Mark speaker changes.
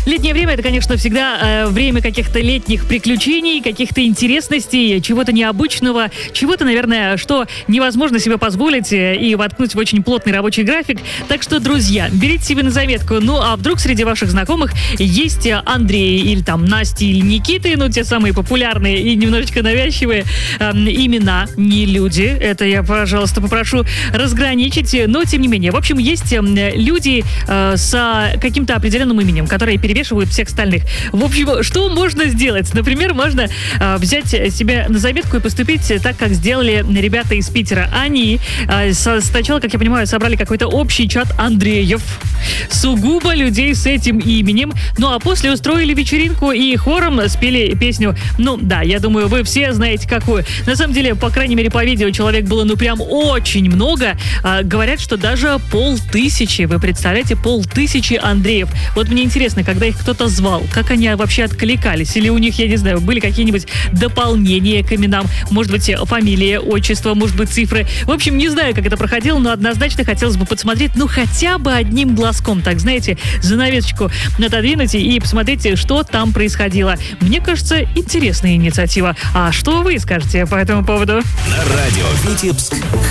Speaker 1: Летнее время — это, конечно, всегда время каких-то летних приключений, каких-то интересностей, чего-то необычного, чего-то, наверное, что невозможно себе позволить и воткнуть в очень плотный рабочий график. Так что, друзья, берите себе на заметку. Ну, а вдруг среди ваших знакомых есть Андрей или там Настя или Никиты, ну, те самые популярные и немножечко навязчивые имена, не люди. Это я, пожалуйста, попрошу разграничить. Но, тем не менее, в общем, есть люди с каким-то определенным именем, которые перевешивают всех остальных. В общем, что можно сделать? Например, можно взять себе на заметку и поступить так, как сделали ребята из Питера. Они сначала, как я понимаю, собрали какой-то общий чат Андреев, сугубо людей с этим именем, ну а после устроили вечеринку и хором спели песню. Ну да, я думаю, вы все знаете какую. На самом деле, по крайней мере, по видео человек было ну прям очень много. Говорят, что даже 500. Вы представляете, 500 Андреев. Вот мне интересно, когда их кто-то звал, как они вообще откликались? Или у них, я не знаю, были какие-нибудь дополнения к именам? Может быть, фамилия, отчество, может быть, цифры. В общем, не знаю, как это проходило, но однозначно хотелось бы подсмотреть, ну, хотя бы одним глазком, так, знаете, занавесочку отодвинуть и посмотреть, что там происходило. Мне кажется, интересная инициатива. А что вы скажете по этому поводу?
Speaker 2: На радио Витебск